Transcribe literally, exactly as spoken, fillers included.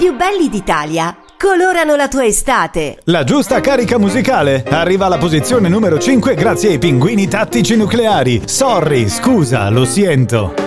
più belli d'Italia colorano la tua estate. La giusta carica musicale arriva alla posizione numero cinque grazie ai Pinguini Tattici Nucleari. Sorry, scusa, lo siento.